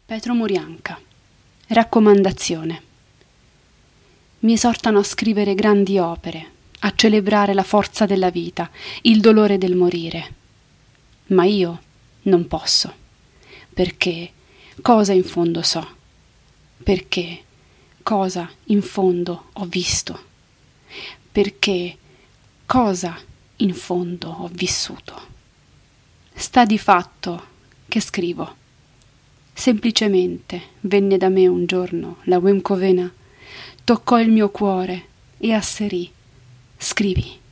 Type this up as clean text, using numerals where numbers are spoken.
Petro Murianca. Raccomandazione. Mi esortano a scrivere grandi opere, a celebrare la forza della vita, il dolore del morire. Ma io non posso, perché cosa in fondo so, perché cosa in fondo ho visto, perché cosa in fondo ho vissuto. Sta di fatto che scrivo. Semplicemente venne da me un giorno la Wim Covena, toccò il mio cuore e asserì: scrivi.